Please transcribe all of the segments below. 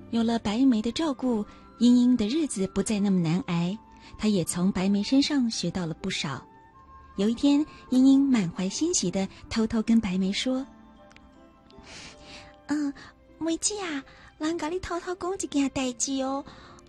有了白梅的照顾，英英的日子不再那么难挨，她也从白梅身上学到了不少。有一天，英英满怀欣喜地偷偷跟白梅说：梅姐啊，人甲你偷偷讲一件代志哦。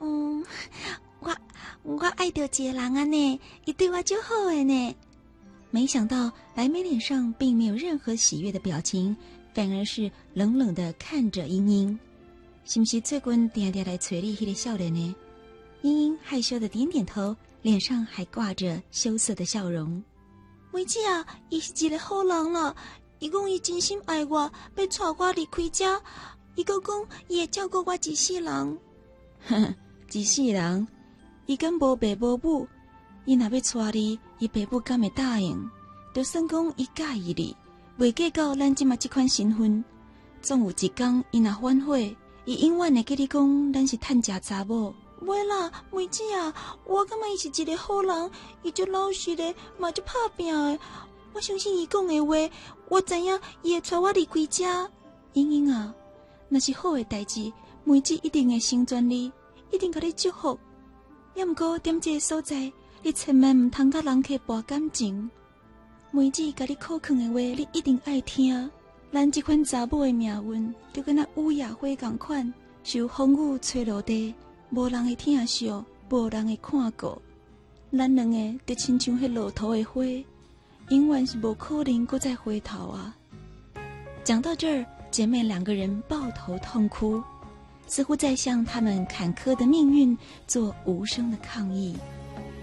我爱到一个人啊呢，他对我就好的呢。没想到白梅脸上并没有任何喜悦的表情，反而是冷冷地看着英英。是不是最近定定来找你那个少年呢？英英害羞地点点头，脸上还挂着羞涩的笑容。梅姐啊，他是一个好人啦，他讲他真心爱我，要带我离开这，他还讲他会照顾我一世人。一世人，他敢无爸无母，他若要带你，他爸母敢会答应？就算讲他介意你，袂计较咱即马这款身份，总有一天他若反悔，他永远会跟你讲咱是趁食查某。袂啦，梅姐啊，我感觉他是一个好人，他足老实的，嘛足打拼的。我相信他讲的话，我知影他会带我离开这。英英啊，若是好的代志，梅姐一定会成全你，一定给你祝福。要不过踮这个所在，你千万唔通甲人去博感情。梅姐甲你口劝的话，你一定爱听。咱这款查某的命运，就跟那乌鸦花同款，受风雨吹落地。无人会疼惜，无人会看顾，咱两个就亲像迄落土的花，永远是无可能再再回头啊！讲到这儿，姐妹两个人抱头痛哭，似乎在向他们坎坷的命运做无声的抗议。